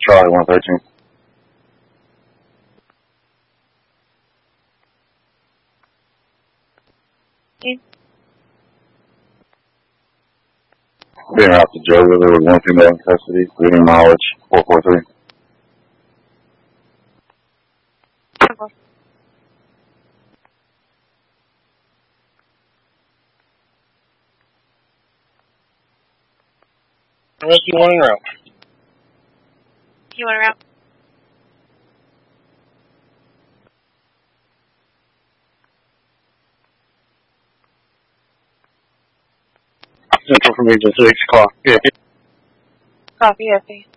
Charlie 113. Being out to Joe River with one female in custody, leaving mileage 443. Rescue 1 en route. You want to route? Central from Region 6, clock. Yeah. Copy, FA.